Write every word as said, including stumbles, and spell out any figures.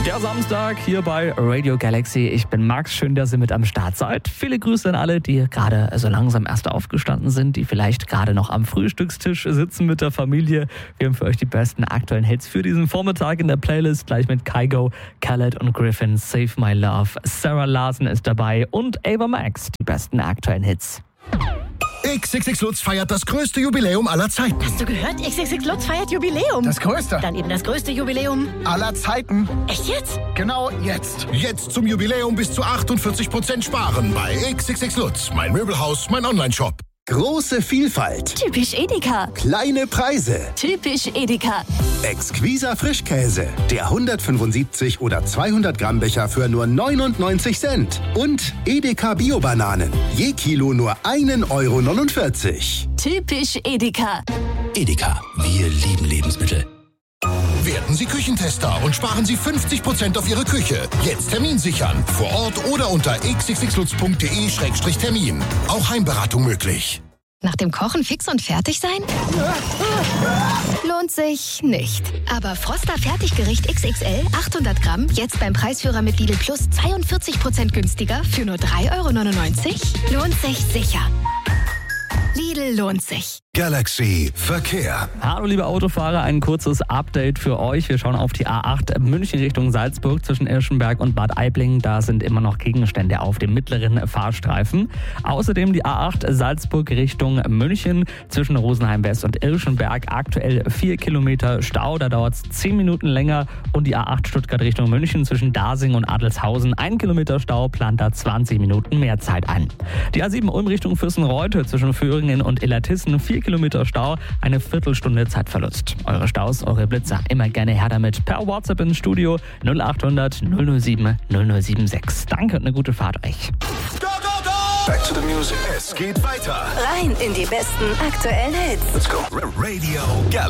Der Samstag hier bei Radio Galaxy. Ich bin Max, schön, dass ihr mit am Start seid. Viele Grüße an alle, die gerade so langsam erst aufgestanden sind, die vielleicht gerade noch am Frühstückstisch sitzen mit der Familie. Wir haben für euch die besten aktuellen Hits für diesen Vormittag in der Playlist, gleich mit Kygo, Khaled und Griffin, Save My Love. Sarah Larson ist dabei und Ava Max, die besten aktuellen Hits. X X X Lutz feiert das größte Jubiläum aller Zeiten. Hast du gehört? X X X Lutz feiert Jubiläum. Das größte? Dann eben das größte Jubiläum aller Zeiten. Echt jetzt? Genau jetzt. Jetzt zum Jubiläum bis zu achtundvierzig Prozent sparen bei X X X Lutz. Mein Möbelhaus, mein Onlineshop. Große Vielfalt. Typisch Edeka. Kleine Preise. Typisch Edeka. Exquiser Frischkäse. Der hundertfünfundsiebzig oder zweihundert Gramm Becher für nur neunundneunzig Cent. Und Edeka Bio-Bananen. Je Kilo nur ein Euro neunundvierzig. Typisch Edeka. Edeka. Wir lieben Lebensmittel. Werden Sie Küchentester und sparen Sie fünfzig Prozent auf Ihre Küche. Jetzt Termin sichern. Vor Ort oder unter x x x lutz punkt d e Schrägstrich Termin. Auch Heimberatung möglich. Nach dem Kochen fix und fertig sein? Lohnt sich nicht. Aber Froster Fertiggericht X X L achthundert Gramm jetzt beim Preisführer mit Lidl Plus zweiundvierzig Prozent günstiger für nur drei Euro neunundneunzig? Lohnt sich sicher. Lidl lohnt sich. Galaxy Verkehr. Hallo liebe Autofahrer, ein kurzes Update für euch. Wir schauen auf die A acht München Richtung Salzburg zwischen Irschenberg und Bad Aibling. Da sind immer noch Gegenstände auf dem mittleren Fahrstreifen. Außerdem die A acht Salzburg Richtung München zwischen Rosenheim West und Irschenberg. Aktuell vier Kilometer Stau, da dauert es zehn Minuten länger. Und die A acht Stuttgart Richtung München zwischen Dasing und Adelshausen. ein Kilometer Stau, plant da zwanzig Minuten mehr Zeit ein. Die A sieben Ulm Richtung Fürstenreuth zwischen Föhringen und Illertissen. vier Kilometer Stau, eine Viertelstunde Zeitverlust. Eure Staus, eure Blitzer, immer gerne her damit. Per WhatsApp ins Studio null acht hundert null null sieben null null sieben sechs. Danke und eine gute Fahrt euch. Go, go, go! Back to the music. Es geht weiter. Rein in die besten aktuellen Hits. Let's go. Radio Galaxy.